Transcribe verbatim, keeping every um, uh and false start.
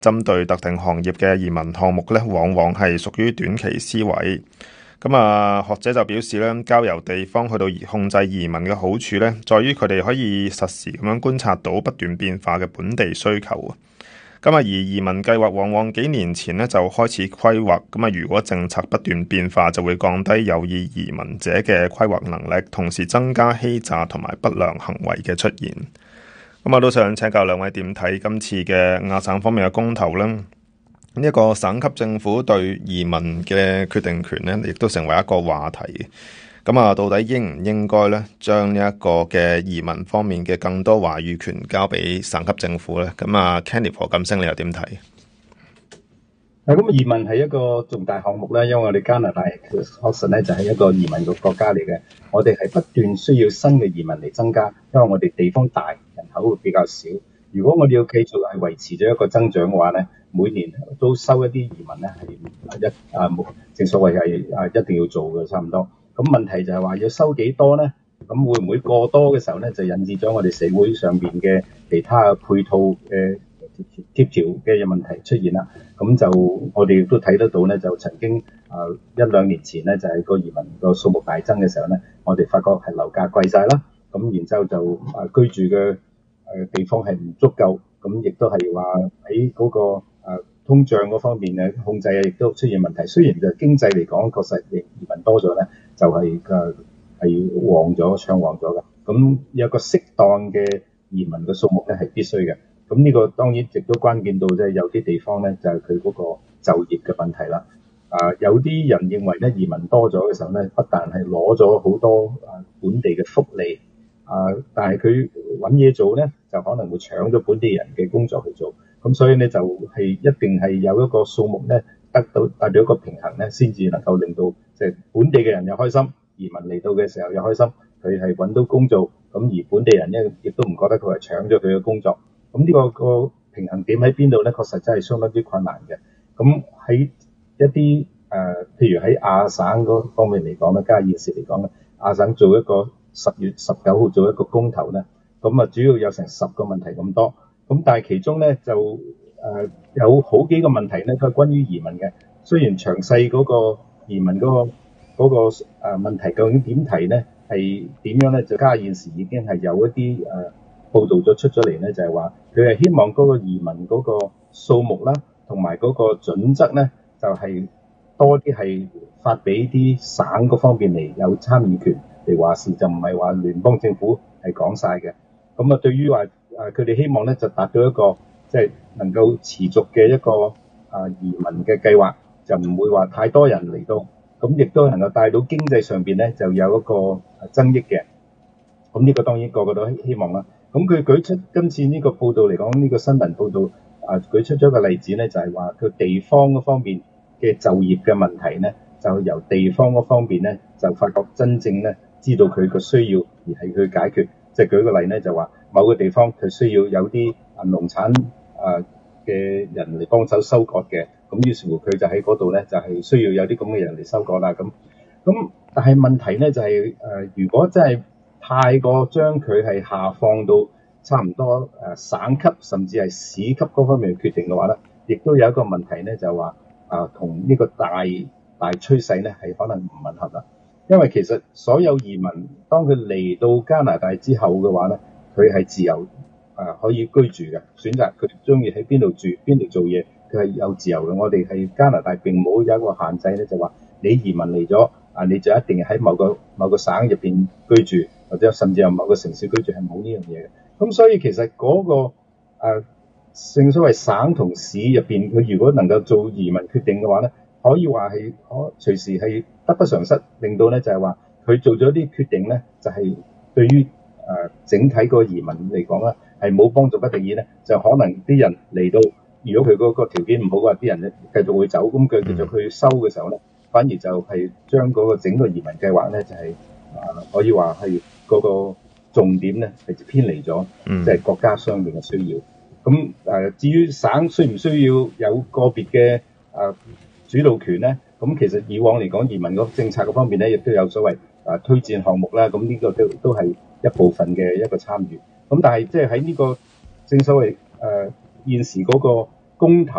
針對特定行業嘅移民項目咧，往往係屬於短期思維。咁啊，學者就表示咧，交由地方去到控制移民嘅好處咧，在於佢哋可以實時咁樣觀察到不斷變化嘅本地需求。咁啊，而移民計劃往往幾年前咧就開始規劃，咁啊，如果政策不斷變化，就會降低有意移民者嘅規劃能力，同時增加欺詐同埋不良行為嘅出現。咁我都想請教兩位點睇今次嘅亞省方面嘅公投咧？呢、這、一個省級政府對移民嘅決定權咧，亦都成為一個話題。咁啊，到底應唔應該咧，將呢一個嘅移民方面嘅更多話語權交俾省級政府咧？咁啊 Kenneth 何錦星你又點睇？ 嗱，咁移民係一個重大項目咧，因為我哋加拿大確實咧就係一個移民嘅國家嚟嘅，我哋係不斷需要新嘅移民嚟增加，因為我哋地方大，人口會比較少。如果我哋要繼續係維持咗一個增長嘅話咧，每年都收一啲移民咧係一啊冇，正所謂係啊一定要做嘅，差唔多。咁問題就係話要收幾多咧？咁會唔會過多嘅時候咧，就引致咗我哋社會上邊嘅其他嘅配套嘅協調嘅問題出現啦？咁就我哋亦都睇得到咧，就曾經啊一兩年前咧，就係個移民個數目大增嘅時候咧，我哋發覺係樓價貴晒啦，咁然之後就啊居住嘅誒地方係唔足夠，咁亦都係話喺嗰個啊通脹嗰方面嘅控制啊，亦都出現問題。雖然就經濟嚟講，確實移民多咗咧，就係嘅係旺咗、暢旺咗嘅。咁有個適當嘅移民嘅數目咧係必須嘅。咁呢個當然亦都關鍵到即係有啲地方咧，就係佢嗰個就業嘅問題啦。啊，有啲人認為咧移民多咗嘅時候咧，不但係攞咗好多啊本地嘅福利，啊，但係佢揾嘢做咧，就可能會搶咗本地人嘅工作去做。咁所以咧就係一定係有一個數目咧得到達到一個平衡咧，先至能夠令到即係本地嘅人又開心，移民嚟到嘅時候又開心，佢係揾到工做，咁而本地人咧亦都唔覺得佢係搶咗佢嘅工作。咁呢個個平衡點喺邊度咧？確實真係相當之困難嘅。咁喺一啲誒、呃，譬如喺亞省嗰方面嚟講咧，加現時嚟講咧，亞省做一個十月十九號做一個公投咧，咁啊主要有成十個問題咁多。咁但係其中咧就誒、呃、有好幾個問題咧，都係關於移民嘅。雖然詳細嗰個移民嗰、嗰個嗰、嗰個誒、呃、問題究竟點提咧，係點樣咧？就加現時已經係有一啲誒。呃報道咗出咗嚟咧，就係話佢係希望嗰個移民嗰個數目啦，同埋嗰個準則咧，就係、是、多啲係發俾啲省嗰方面嚟有參與權嚟話事，就唔係話聯邦政府係講晒嘅。咁啊，對於話誒佢哋希望咧就達到一個即係、就是、能夠持續嘅一個啊移民嘅計劃，就唔會話太多人嚟到，咁亦都能夠帶到經濟上邊咧就有一個增益嘅。咁呢個當然個個都希望啦。咁佢舉出今次呢個報道嚟講，呢、這個新聞報道啊，舉出咗一個例子咧，就係話佢地方嗰方面嘅就業嘅問題咧，就由地方嗰方面咧就發覺真正咧知道佢個需要而係去解決。即係舉個例咧，就話某個地方佢需要有啲啊農產啊嘅人嚟幫手收割嘅，咁於是乎佢就喺嗰度咧就係、是、需要有啲咁嘅人嚟收割啦。咁咁但係問題咧就係、是、誒、呃，如果真係太過將佢係下放到差唔多誒省級甚至係市級嗰方面決定嘅話咧，亦都有一個問題咧，就係話啊同呢個大大趨勢咧係可能唔吻合啦。因為其實所有移民當佢嚟到加拿大之後嘅話咧，佢係自由啊可以居住嘅，選擇佢中意喺邊度住邊度做嘢，佢係有自由嘅。我哋係加拿大並冇有一個限制咧，就話你移民嚟咗啊，你就一定喺某個某個省入邊居住。或者甚至有某個城市居住係冇呢樣嘢嘅，咁所以其實嗰、那個誒、呃、正所謂省同市入邊，佢如果能夠做移民決定嘅話咧，可以話係可隨時係得不償失，令到咧就係話佢做咗啲決定咧，就係、是、對於誒、呃、整體個移民嚟講咧係冇幫助不特止咧，就可能啲人嚟到，如果佢嗰個條件唔好嘅話，啲人咧繼續會走，咁佢繼續去收嘅時候咧，反而就係將嗰個整個移民計劃咧就係、是、誒、呃、可以話係。嗰個重點咧係偏離咗，即係國家相應嘅需要。咁誒，至於省需唔需要有個別嘅誒主導權咧？咁其實以往嚟講，移民嗰政策嗰方面咧，亦都有所謂誒推薦項目啦。咁呢個都都係一部分嘅一個參與。咁但係即係喺呢個正所謂誒現時嗰個公投。